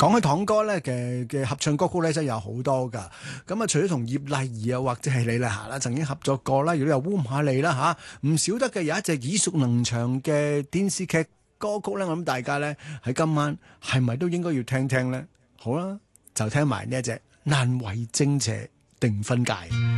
講起堂哥咧嘅合唱歌曲咧，真係有好多噶。咁啊，除咗同葉麗儀啊，或者係李麗霞啦，曾經合作過啦，如果有烏瑪麗啦嚇，唔少得嘅有一隻耳熟能詳嘅電視劇歌曲咧，我諗大家咧喺今晚係咪都應該要聽聽咧？好啦，就聽埋呢一隻難為正邪定分界。